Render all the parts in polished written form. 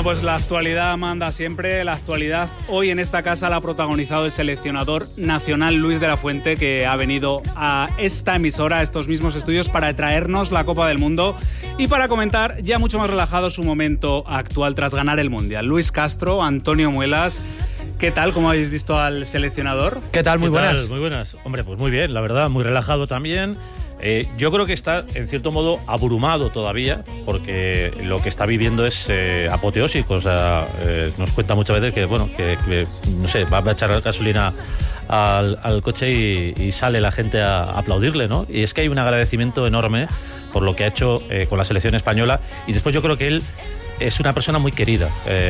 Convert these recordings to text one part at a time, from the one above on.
pues la actualidad manda siempre. La actualidad hoy en esta casa la ha protagonizado el seleccionador nacional Luis de la Fuente, que ha venido a esta emisora, a estos mismos estudios, para traernos la Copa del Mundo y para comentar ya mucho más relajado su momento actual tras ganar el Mundial. Luis Castro, Antonio Muelas, ¿qué tal? ¿Cómo habéis visto al seleccionador? ¿Qué tal? Muy buenas. Muy buenas. Hombre, pues muy bien, la verdad, muy relajado también. Yo creo que está, en cierto modo, abrumado todavía, porque lo que está viviendo es apoteósico. O sea, nos cuenta muchas veces que, bueno, que no sé, va a echar gasolina al coche y sale la gente a aplaudirle, ¿no? Y es que hay un agradecimiento enorme por lo que ha hecho con la selección española. Y después yo creo que él es una persona muy querida.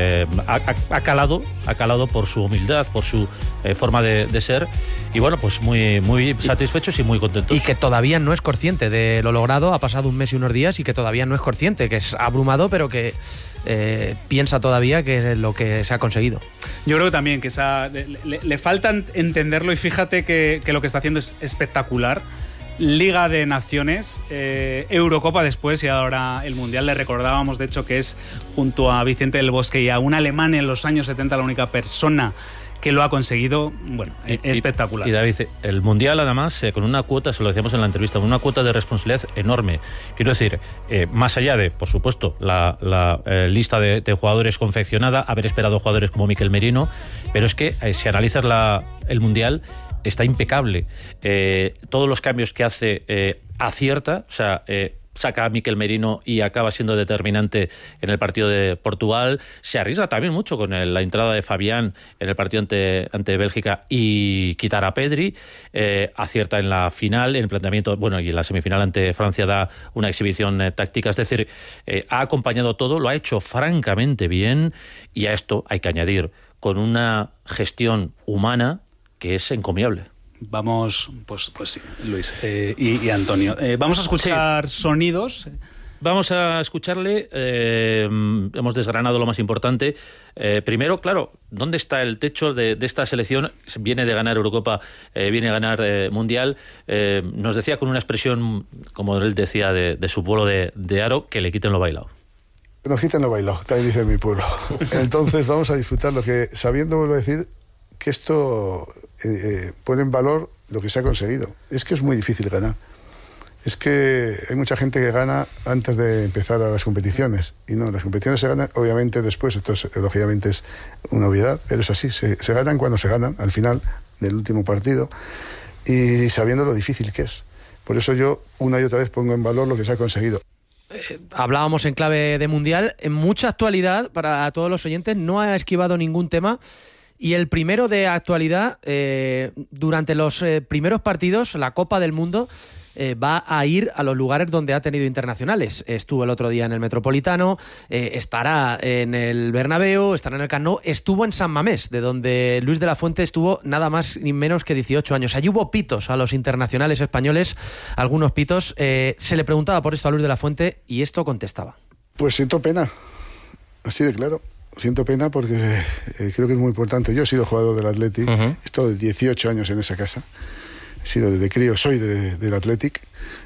Ha calado por su humildad, por su forma de ser. Y bueno, pues muy satisfechos y muy contentos. Y que todavía no es consciente de lo logrado. Ha pasado un mes y unos días y que todavía no es consciente, que es abrumado, pero que piensa todavía que es lo que se ha conseguido. Yo creo que también que le falta entenderlo, y fíjate que lo que está haciendo es espectacular. Liga de Naciones, Eurocopa después y ahora el Mundial. Le recordábamos, de hecho, que es, junto a Vicente del Bosque y a un alemán en los años 70, la única persona que lo ha conseguido. Bueno, espectacular. Y David, el Mundial, además, con una cuota, se lo decíamos en la entrevista, una cuota de responsabilidad enorme. Quiero decir, más allá de, por supuesto, la lista de jugadores confeccionada, haber esperado jugadores como Mikel Merino, pero es que si analizas el Mundial, está impecable. Todos los cambios que hace acierta, o sea, saca a Mikel Merino y acaba siendo determinante en el partido de Portugal. Se arriesga también mucho con la entrada de Fabián en el partido ante Bélgica y quitar a Pedri. Acierta en la final, en el planteamiento, bueno, y en la semifinal ante Francia da una exhibición táctica. Es decir, ha acompañado todo, lo ha hecho francamente bien, y a esto hay que añadir con una gestión humana que es encomiable. Vamos, pues sí, Luis y Antonio. Vamos a escuchar sonidos. Vamos a escucharle. Hemos desgranado lo más importante. Primero, claro, ¿dónde está el techo de esta selección? Viene de ganar Eurocopa, viene a ganar Mundial. Nos decía con una expresión, como él decía, de su vuelo de aro, que le quiten lo bailado. Nos quiten lo bailado, también dice mi pueblo. Entonces vamos a disfrutar lo que, sabiendo, vuelvo a decir, que esto pone en valor lo que se ha conseguido. Es que es muy difícil ganar. Es que hay mucha gente que gana antes de empezar a las competiciones. Y no, las competiciones se ganan obviamente después. Esto lógicamente es una obviedad, pero es así. Se ganan cuando se ganan, al final del último partido, y sabiendo lo difícil que es. Por eso yo una y otra vez pongo en valor lo que se ha conseguido. Hablábamos en clave de Mundial. En mucha actualidad, para todos los oyentes, no ha esquivado ningún tema. Y el primero de actualidad, durante los primeros partidos, la Copa del Mundo va a ir a los lugares donde ha tenido internacionales. Estuvo el otro día en el Metropolitano, estará en el Bernabéu, estará en el Camp Nou, estuvo en San Mamés, de donde Luis de la Fuente estuvo nada más ni menos que 18 años. Allí hubo pitos a los internacionales españoles, algunos pitos. Se le preguntaba por esto a Luis de la Fuente y esto contestaba. Pues siento pena, así de claro. Siento pena porque creo que es muy importante. Yo he sido jugador del Athletic, he estado de 18 años en esa casa, he sido desde crío, soy del Athletic,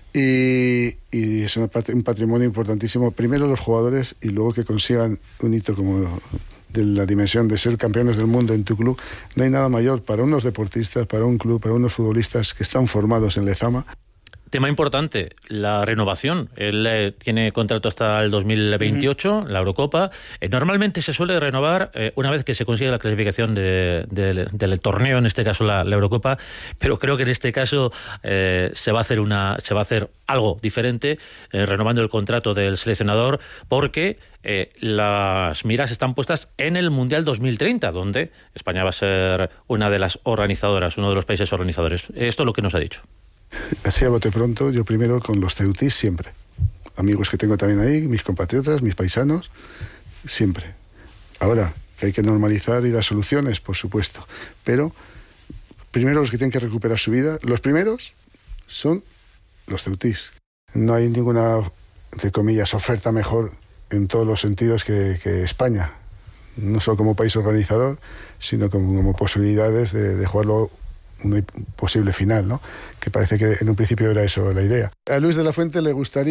y es un patrimonio importantísimo. Primero los jugadores, y luego que consigan un hito como de la dimensión de ser campeones del mundo en tu club. No hay nada mayor para unos deportistas, para un club, para unos futbolistas que están formados en Lezama. Tema importante, la renovación. Él tiene contrato hasta el 2028, la Eurocopa. Normalmente se suele renovar una vez que se consigue la clasificación del torneo, en este caso la Eurocopa, pero creo que en este caso se va a hacer algo diferente, renovando el contrato del seleccionador, porque las miras están puestas en el Mundial 2030, donde España va a ser una de las organizadoras, uno de los países organizadores. Esto es lo que nos ha dicho. Así a bote pronto, yo primero con los ceutis siempre. Amigos que tengo también ahí, mis compatriotas, mis paisanos, siempre. Ahora, que hay que normalizar y dar soluciones, por supuesto. Pero primero los que tienen que recuperar su vida, los primeros son los ceutis. No hay ninguna, entre comillas, oferta mejor en todos los sentidos que España. No solo como país organizador, sino como posibilidades de jugarlo una posible final, ¿no? Que parece que en un principio era eso la idea. A Luis de la Fuente le gustaría